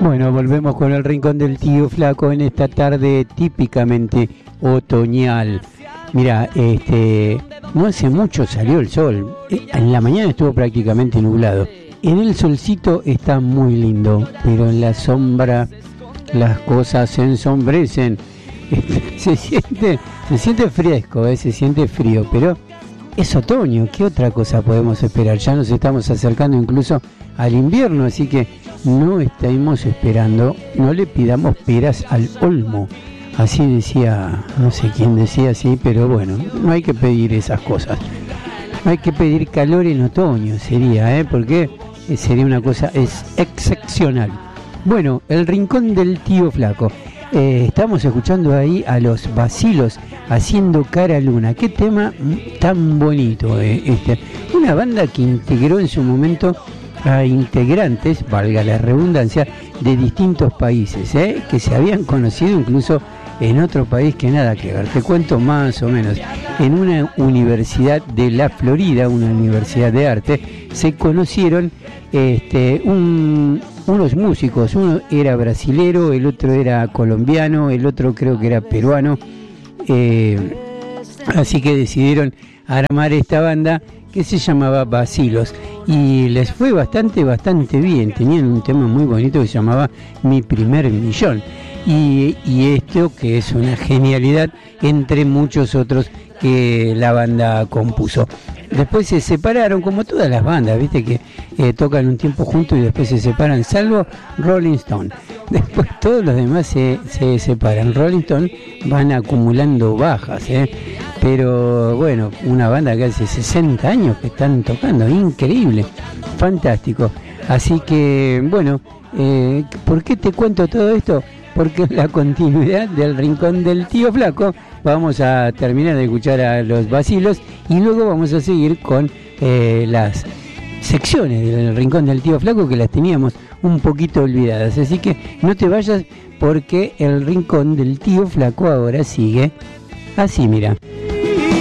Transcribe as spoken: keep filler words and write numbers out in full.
Bueno, volvemos con el Rincón del Tío Flaco en esta tarde típicamente otoñal. Mira, este, no hace mucho salió el sol. En la mañana estuvo prácticamente nublado. En el solcito está muy lindo, pero en la sombra las cosas se ensombrecen. Se siente, se siente fresco, ¿eh? Se siente frío, pero es otoño. ¿Qué otra cosa podemos esperar? Ya nos estamos acercando incluso al invierno, así que no estamos esperando, no le pidamos peras al olmo. Así decía, no sé quién decía así, pero bueno, no hay que pedir esas cosas. No hay que pedir calor en otoño, sería, ¿eh? Porque sería una cosa es excepcional. Bueno, el Rincón del Tío Flaco. Eh, estamos escuchando ahí a los Bacilos haciendo Cara Luna. Qué tema tan bonito, eh, este. Una banda que integró en su momento a integrantes, valga la redundancia, de distintos países, ¿eh? Que se habían conocido incluso en otro país que nada que ver. Te cuento más o menos. En una universidad de la Florida, una universidad de arte, se conocieron este, un, unos músicos. Uno era brasilero, el otro era colombiano, el otro creo que era peruano. Eh, así que decidieron armar esta banda que se llamaba Bacilos y les fue bastante, bastante bien. Tenían un tema muy bonito que se llamaba Mi Primer Millón y, y esto que es una genialidad entre muchos otros que la banda compuso. Después se separaron como todas las bandas, viste que eh, tocan un tiempo juntos y después se separan, salvo Rolling Stone. Después todos los demás se, se separan. Rolling Stone van acumulando bajas, ¿eh? Pero bueno, una banda que hace sesenta años que están tocando, increíble, fantástico. Así que bueno, eh, ¿por qué te cuento todo esto? Porque en la continuidad del Rincón del Tío Flaco vamos a terminar de escuchar a los Bacilos y luego vamos a seguir con eh, las secciones del Rincón del Tío Flaco que las teníamos un poquito olvidadas. Así que no te vayas porque el Rincón del Tío Flaco ahora sigue así, mira.